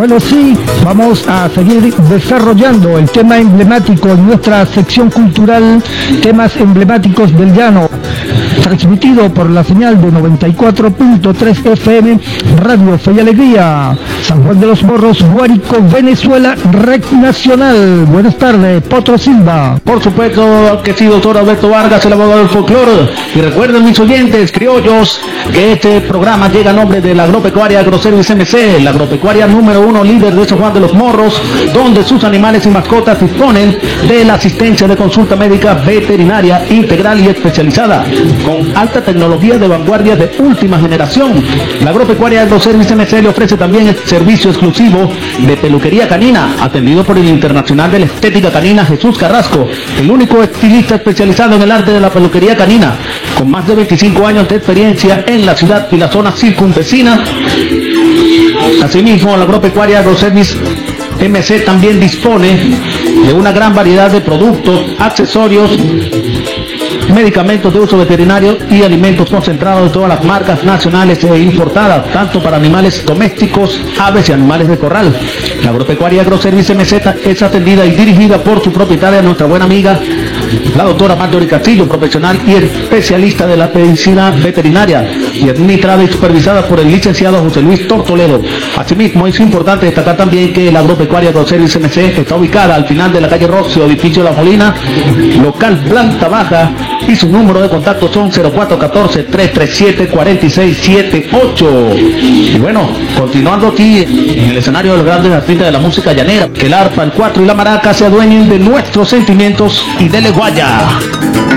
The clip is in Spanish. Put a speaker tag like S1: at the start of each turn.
S1: Bueno, sí, vamos a seguir desarrollando el tema emblemático en nuestra sección cultural, temas emblemáticos del llano, transmitido por la señal de 94.3 FM, Radio Fe y Alegría, San Juan de los Morros, Guárico, Venezuela, Red Nacional. Buenas tardes, Potro Silva.
S2: Por supuesto que sí, doctor Alberto Vargas, el abogado del folclore. Y recuerden, mis oyentes criollos, que este programa llega a nombre de la Agropecuaria Agroservice MC, la agropecuaria número 1 líder de San Juan de los Morros, donde sus animales y mascotas disponen de la asistencia de consulta médica veterinaria integral y especializada, con alta tecnología de vanguardia de última generación. La Agropecuaria Agroservice MC le ofrece también el servicio exclusivo de peluquería canina, atendido por el internacional de la estética canina Jesús Carrasco, el único estilista especializado en el arte de la peluquería canina, con más de 25 años de experiencia en la ciudad y la zona circunvecina. Asimismo, la Agropecuaria Agroservice MC también dispone de una gran variedad de productos, accesorios, medicamentos de uso veterinario y alimentos concentrados de todas las marcas nacionales e importadas, tanto para animales domésticos, aves y animales de corral. La Agropecuaria Agroservice MZ es atendida y dirigida por su propietaria, nuestra buena amiga, la doctora Marjorie Castillo, profesional y especialista de la medicina veterinaria, y administrada y supervisada por el licenciado José Luis Tortoledo. Asimismo, es importante destacar también que la Agropecuaria Agroservice MC está ubicada al final de la calle Roxio, edificio La Molina, local planta baja, y su número de contacto son 0414-337-4678. Y bueno, continuando aquí en el escenario de los grandes artistas de la música llanera, que el arpa, el cuatro y la maraca se adueñen de nuestros sentimientos y de Guaya.